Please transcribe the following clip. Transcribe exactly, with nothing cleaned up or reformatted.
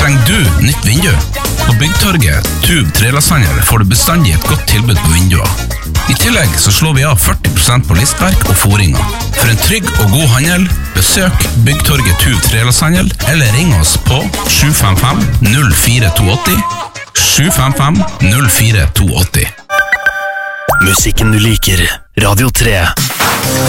Trenger du nytt vindu? På Byggtorget, Tube Trelasthandel, får du bestandig et godt tilbud på vinduer. I tillegg så slår vi av førti prosent på listverk og foringer. For en trygg og god handel, besøk Byggtorget Tube Trelasthandel, eller ring oss på sju fem fem null fire to åtte, sju fem fem null fire to åtte. Musikken du liker, Radio tre.